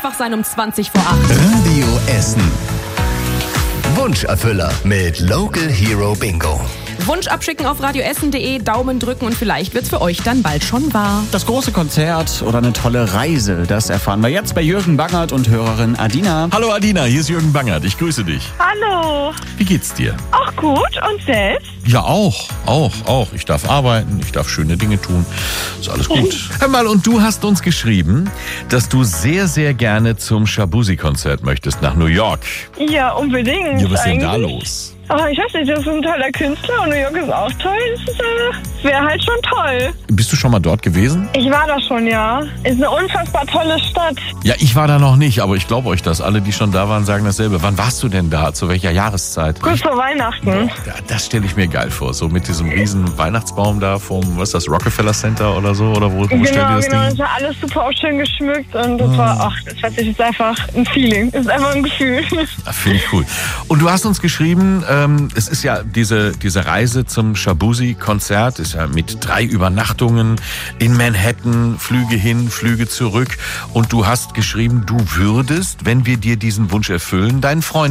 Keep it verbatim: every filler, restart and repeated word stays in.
hellwach sein um zwanzig vor acht. Radio Essen. Wunscherfüller mit Local Hero Bingo. Wunsch abschicken auf radioessen punkt de, Daumen drücken und vielleicht wird's für euch dann bald schon wahr. Das große Konzert oder eine tolle Reise, das erfahren wir jetzt bei Jürgen Bangert und Hörerin Adina. Hallo Adina, hier ist Jürgen Bangert, ich grüße dich. Hallo. Wie geht's dir? Auch gut, und selbst? Ja, auch, auch, auch. Ich darf arbeiten, ich darf schöne Dinge tun. Ist alles gut. Hör mal, und du hast uns geschrieben, dass du sehr, sehr gerne zum Shaboozey-Konzert möchtest nach New York. Ja, unbedingt. Ja, was ist denn da eigentlich. los? Aber ich weiß nicht, das ist ein toller Künstler und New York ist auch toll. Das ist, äh, wäre halt schon toll. Bist du schon mal dort gewesen? Ich war da schon, ja. Ist eine unfassbar tolle Stadt. Ja, ich war da noch nicht, aber ich glaube euch das. Alle, die schon da waren, sagen dasselbe. Wann warst du denn da? Zu welcher Jahreszeit? Kurz vor Weihnachten. Ja, das stelle ich mir geil vor. So mit diesem riesen Weihnachtsbaum da vom, was ist das, Rockefeller Center oder so? Oder wo, wo Genau, stellt ihr das genau. Ding? Das war alles super auch schön geschmückt und das war, ach, das hat sich jetzt einfach ein Feeling. Das ist einfach ein Gefühl. Ja, finde ich cool. Und du hast uns geschrieben, ähm, es ist ja diese, diese Reise zum Shaboozey-Konzert, ist ja mit drei Übernachtungen in Manhattan, Flüge hin, Flüge zurück. Und du hast geschrieben, du würdest, wenn wir dir diesen Wunsch erfüllen, deinen Freund